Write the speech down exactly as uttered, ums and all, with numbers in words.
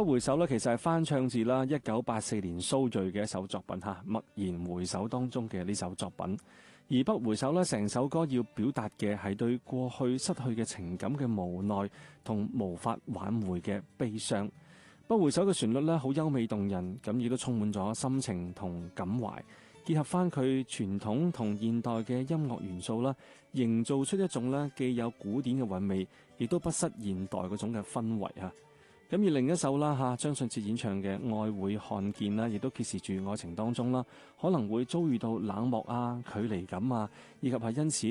不回首咧，其實係翻唱自啦一九八四年蘇芮嘅一首作品嚇，《驀然回首》當中嘅呢首作品。而不回首咧，成首歌要表達嘅係對過去失去嘅情感嘅無奈同無法挽回嘅悲傷。不回首嘅旋律咧，好優美動人，咁亦都充滿咗心情同感懷，結合翻佢傳統同現代嘅音樂元素啦，營造出一種咧既有古典嘅韻味，亦都不失現代嗰種嘅氛圍啊！咁而另一首啦嚇，張信哲演唱嘅《愛會看見》啦，亦都揭示住愛情當中啦，可能會遭遇到冷漠啊、距離感啊，以及係因此